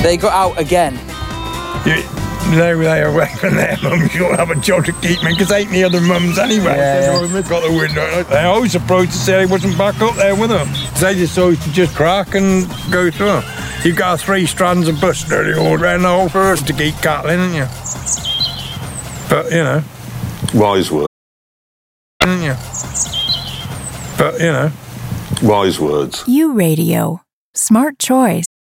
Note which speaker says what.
Speaker 1: They got out again.
Speaker 2: They were away from their mums. You don't have a job to keep me because ain't the other mums anyway. They've got the window. They're always surprised to say he wasn't back up there with them. They just always just crack and go through. You've got 3 strands of bush nearly all around the whole forest to keep cattle in, haven't you? But, you know.
Speaker 3: Wise words.
Speaker 2: Haven't you? But, you know.
Speaker 3: Wise words.
Speaker 4: U Radio. Smart choice.